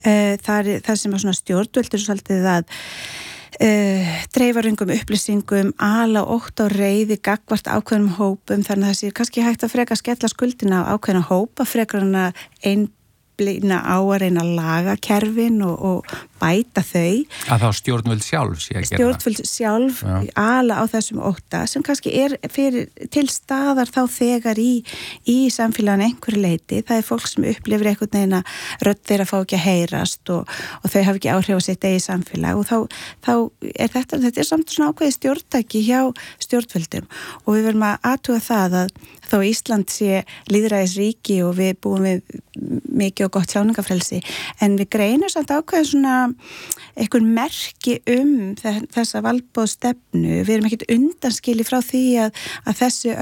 Það sem að svona stjórnvöldur svolítið að dreifarungum upplýsingum, ala ótt á reiði gagnvart ákveðnum hópum, þannig að það sé kannski hægt að freka skella skuldina á ákveðna hópa, frekar hann að einblína á að reyna að laga kerfin og bæta þau. Að þá stjórnvöld sjálf sé að gera það. Stjórnvöld sjálf ala á þessum ótta sem kannski fyrir til staðar þá þegar í samfélaginu einhverju leiti. Það fólk sem upplifir einhvern veginn að rödd þeirra fá ekki að heyrast og þau hafa ekki áhrif á sitt eigið samfélag og þá þetta samt svona ákveðið stjórntæki hjá stjórnvöldum og við verðum að athuga það að þó Ísland sé lýðræðisríki og við búum við mikið og gott tjáningafrelsi en við greinum samt ákveðið svona einhver merki þessa valdboðsstefnu. Við erum ekkert undanskili frá því að þessi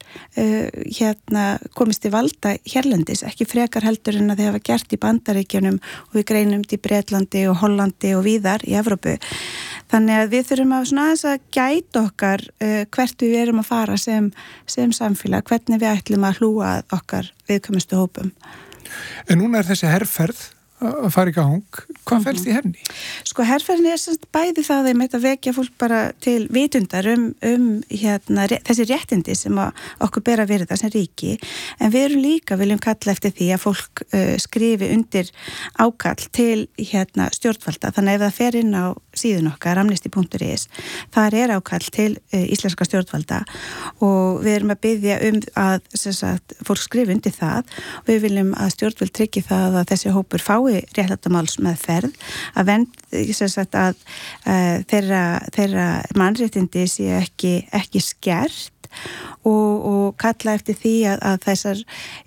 öfl komist til valda hérlendis, ekki frekar heldur en að þeir hafa gert í Bandaríkjunum og við greinum í Bretlandi og Hollandi og víðar í Evrópu. Þannig að við þurfum að gæta okkar hvert við erum að fara sem samfélag, hvernig við ætlum að hlúa okkar viðkvæmustu hópum. En núna þessi herferð að fara í gang. Hvað felst í henni? Sko herferðin bæði það að vekja fólk bara til vitundar þessi réttindi sem okkur ber að virða sem ríki, en við viljum kalla eftir því að fólk skrifi undir ákall til stjórnvalda, þannig ef það fer inn á síðun okkar, amnesty.is, þar ákall til íslenska stjórnvalda og við erum að biðja að fólk skrifi undir það og við viljum að stjórnvöld tryggi það að þessi hópur fái réttlættamáls með ferð, að þeirra mannréttindi sé ekki skert og kalla eftir því að þær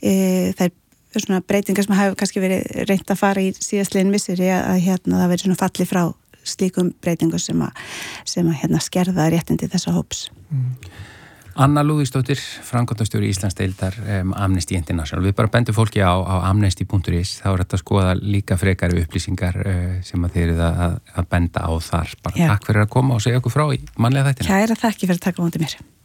svona breytingar sem hafa kannski verið reynt að fara í síðastliðin misseri að það verið svona falli frá slíkum breytingum sem skerða réttindi þessa hóps. Anna Lúðvíksdóttir, framkvæmdastjóri Íslandsdeildar Amnesty International. Við bara bendum fólki á amnesty.is, þá þetta að skoða líka frekari upplýsingar sem að þeir eru að benda á þar. Bara takk fyrir að koma og segja okkur frá í mannlega þættina. Kæra þakki fyrir að taka á móti mér.